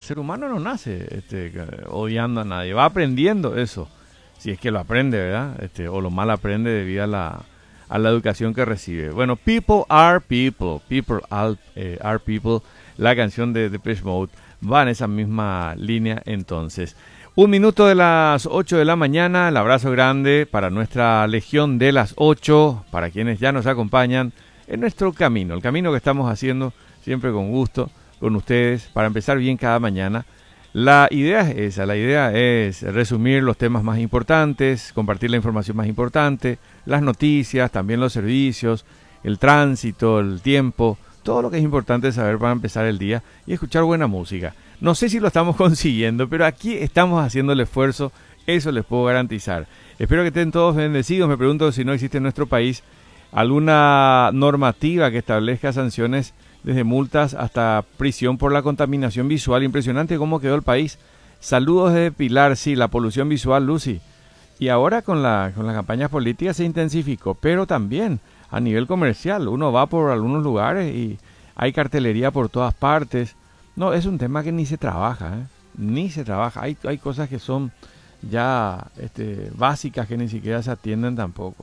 ser humano no nace odiando a nadie, va aprendiendo eso, si es que lo aprende, ¿verdad? O lo mal aprende debido a la educación que recibe. Bueno, People Are People, Are People, la canción de Depeche Mode, va en esa misma línea entonces. 1 minuto de las 8 de la mañana, el abrazo grande para nuestra Legión de las 8, para quienes ya nos acompañan en nuestro camino, el camino que estamos haciendo siempre con gusto, con ustedes, para empezar bien cada mañana. La idea es esa, la idea es resumir los temas más importantes, compartir la información más importante, las noticias, también los servicios, el tránsito, el tiempo, todo lo que es importante saber para empezar el día y escuchar buena música. No sé si lo estamos consiguiendo, pero aquí estamos haciendo el esfuerzo, eso les puedo garantizar. Espero que estén todos bendecidos. Me pregunto si no existe en nuestro país alguna normativa que establezca sanciones desde multas hasta prisión por la contaminación visual. Impresionante cómo quedó el país. Saludos desde Pilar, sí, la polución visual, Lucy. Y ahora con las campañas políticas se intensificó, pero también a nivel comercial. Uno va por algunos lugares y hay cartelería por todas partes. No, es un tema que ni se trabaja, ni se trabaja. Hay cosas que son ya básicas que ni siquiera se atienden tampoco.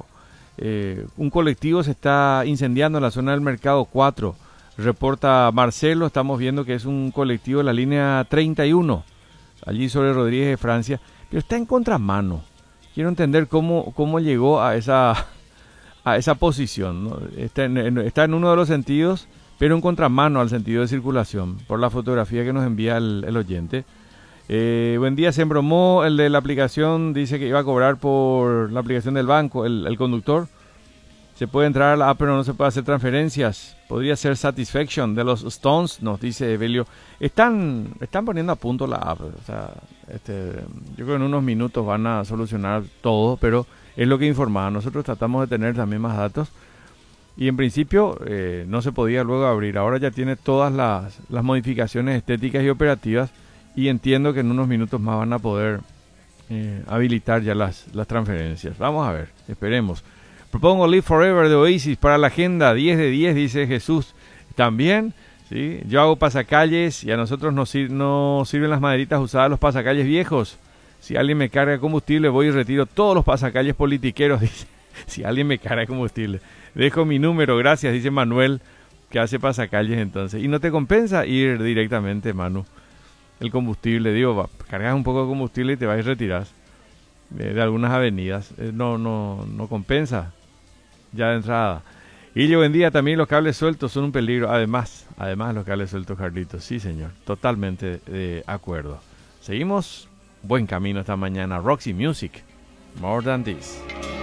Un colectivo se está incendiando en la zona del Mercado 4. Reporta Marcelo, estamos viendo que es un colectivo de la línea 31, allí sobre Rodríguez de Francia, pero está en contramano. Quiero entender cómo llegó a esa posición, ¿no? Está en uno de los sentidos, pero en contramano al sentido de circulación, por la fotografía que nos envía el oyente. Buen día, se embromó el de la aplicación, dice que iba a cobrar por la aplicación del banco, el conductor. Se puede entrar a la app, pero no se puede hacer transferencias. Podría ser Satisfaction de los Stones, nos dice Evelio. Están poniendo a punto la app. O sea, yo creo que en unos minutos van a solucionar todo, pero es lo que informaba. Nosotros tratamos de tener también más datos. Y en principio no se podía luego abrir. Ahora ya tiene todas las modificaciones estéticas y operativas. Y entiendo que en unos minutos más van a poder habilitar ya las transferencias. Vamos a ver, esperemos. Propongo Live Forever de Oasis para la agenda, 10 de 10, dice Jesús. También, ¿sí? Yo hago pasacalles y a nosotros nos sirven las maderitas usadas los pasacalles viejos. Si alguien me carga combustible, voy y retiro todos los pasacalles politiqueros, dice. Si alguien me carga combustible. Dejo mi número, gracias, dice Manuel, que hace pasacalles entonces. Y no te compensa ir directamente, Manu. El combustible, digo, cargas un poco de combustible y te vas y retiras de algunas avenidas. No compensa ya de entrada. Y yo, buen día, también los cables sueltos son un peligro. Además los cables sueltos, Carlitos. Sí, señor, totalmente de acuerdo. Seguimos, buen camino esta mañana. Roxy Music, More Than This.